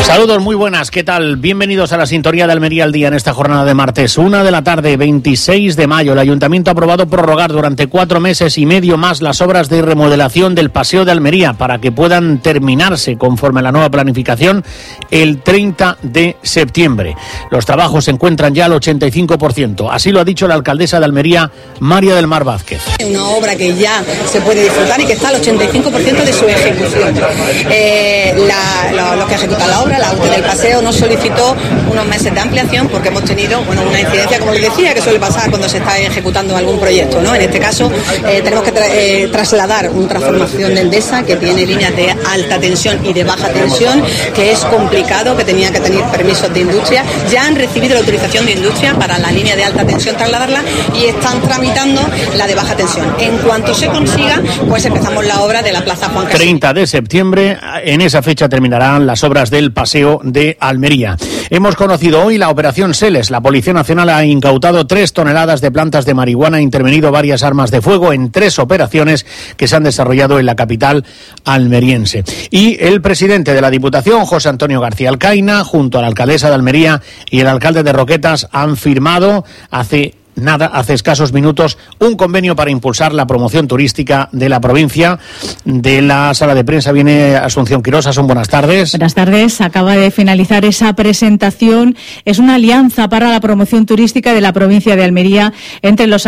Saludos, muy buenas, ¿qué tal? Bienvenidos a la sintonía de Almería al Día en esta jornada de martes, 1 de la tarde, 26 de mayo. El Ayuntamiento ha aprobado prorrogar durante 4 meses y medio más las obras de remodelación del Paseo de Almería para que puedan terminarse conforme a la nueva planificación el 30 de septiembre. Los trabajos se encuentran ya al 85%, así lo ha dicho la alcaldesa de Almería, María del Mar Vázquez. Una obra que ya se puede disfrutar y que está al 85% de su ejecución. Los que ejecutan la obra, la UTE del Paseo, nos solicitó unos meses de ampliación porque hemos tenido una incidencia, como les decía, que suele pasar cuando se está ejecutando algún proyecto, ¿no? En este caso, tenemos que trasladar una transformación de Endesa que tiene líneas de alta tensión y de baja tensión, que es complicado, que tenía que tener permisos de industria. Ya han recibido la autorización de industria para la línea de alta tensión trasladarla y están tramitando la de baja tensión. En cuanto se consiga, pues empezamos la obra de la Plaza Juan Casillas. 30 de septiembre, en esa fecha terminarán las obras del Paseo de Almería. Hemos conocido hoy la operación Seles. La Policía Nacional ha incautado 3 toneladas de plantas de marihuana, ha intervenido varias armas de fuego en 3 operaciones que se han desarrollado en la capital almeriense. Y el presidente de la Diputación, José Antonio García Alcaina, junto a la alcaldesa de Almería y el alcalde de Roquetas, han firmado hace escasos minutos un convenio para impulsar la promoción turística de la provincia. De la sala de prensa viene Asunción Quirós. Buenas tardes. Buenas tardes. Acaba de finalizar esa presentación. Es una alianza para la promoción turística de la provincia de Almería entre los